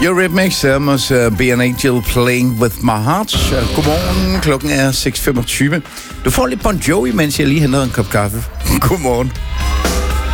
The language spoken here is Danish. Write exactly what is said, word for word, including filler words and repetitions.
Eurythmics, Amos, uh, Be an Angel, Playing with My Heart. Uh, godmorgen, klokken er seks femogtyve. Du får lidt Bon Jovi, mens jeg lige henter en kop kaffe. Godmorgen.